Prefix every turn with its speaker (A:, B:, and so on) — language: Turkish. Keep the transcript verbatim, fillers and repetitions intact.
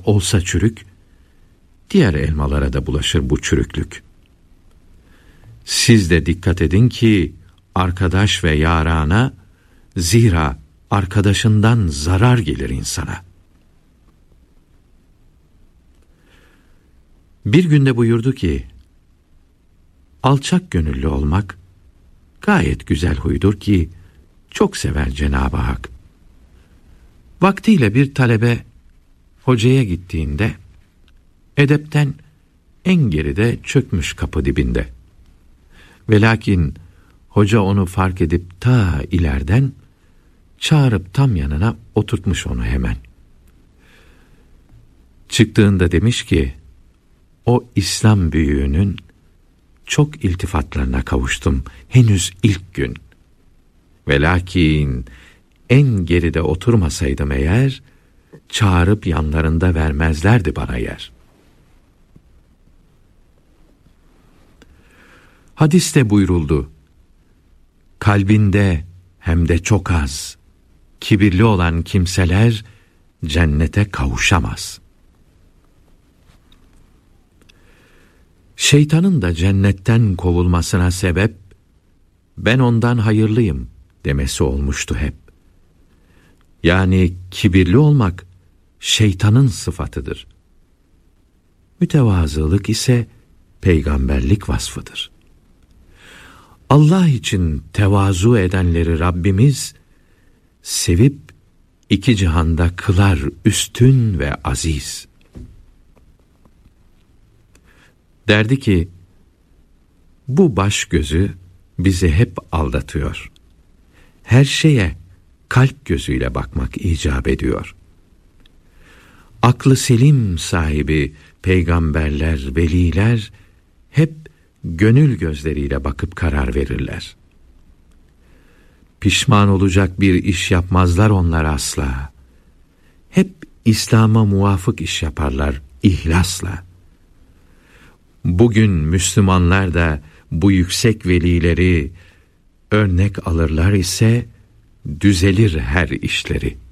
A: olsa çürük, diğer elmalara da bulaşır bu çürüklük. Siz de dikkat edin ki arkadaş ve yarana, zira arkadaşından zarar gelir insana. Bir günde buyurdu ki, alçak gönüllü olmak gayet güzel huydur ki çok sever Cenab-ı Hak. Vaktiyle bir talebe hocaya gittiğinde edepten en geride çökmüş kapı dibinde. Ve lakin hoca onu fark edip ta ileriden çağırıp tam yanına oturtmuş onu hemen. Çıktığında demiş ki, o İslam büyüğünün çok iltifatlarına kavuştum henüz ilk gün. Ve lakin en geride oturmasaydım eğer, çağırıp yanlarında vermezlerdi bana yer. Hadiste buyuruldu, kalbinde hem de çok az kibirli olan kimseler cennete kavuşamaz. Şeytanın da cennetten kovulmasına sebep, ben ondan hayırlıyım demesi olmuştu hep. Yani kibirli olmak şeytanın sıfatıdır. Mütevazılık ise peygamberlik vasfıdır. Allah için tevazu edenleri Rabbimiz sevip iki cihanda kılar üstün ve aziz. Derdi ki, bu baş gözü bizi hep aldatıyor. Her şeye kalp gözüyle bakmak icap ediyor. Aklı selim sahibi peygamberler, veliler hep gönül gözleriyle bakıp karar verirler. Pişman olacak bir iş yapmazlar onlar asla. Hep İslam'a muvafık iş yaparlar ihlasla. Bugün Müslümanlar da bu yüksek velileri örnek alırlar ise düzelir her işleri.